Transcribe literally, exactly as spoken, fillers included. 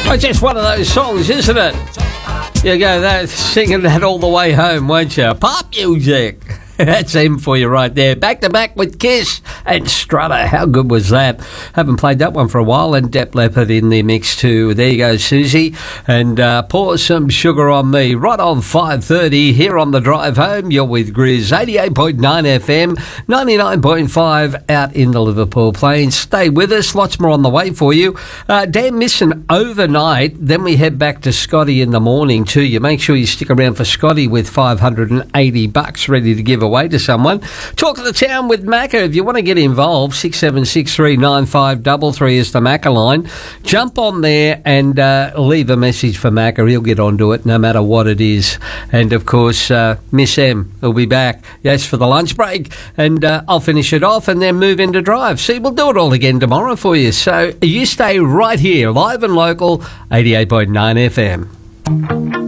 Oh, just one of those songs, isn't it? You go that singing that all the way home, won't you? Pop music. That's him for you right there. Back to back with Kiss and Strutter. How good was that? Haven't played that one for a while. And Def Leppard in the mix too. There you go, Susie. And uh, pour some sugar on me. Right on five thirty here on the drive home. You're with Grizz. eighty-eight point nine F M, ninety-nine point five out in the Liverpool Plains. Stay with us. Lots more on the way for you. Uh, Dan Misson overnight. Then we head back to Scotty in the morning too. You make sure you stick around for Scotty with five hundred eighty bucks ready to give away. Away to someone. Talk of the town with Macca. If you want to get involved, six seven six three nine five three three is the Macca line. Jump on there and uh, leave a message for Macca. He'll get onto it no matter what it is. And of course, uh, Miss M will be back, yes, for the lunch break. And uh, I'll finish it off and then move into drive. See, we'll do it all again tomorrow for you. So you stay right here, live and local, eighty-eight point nine F M.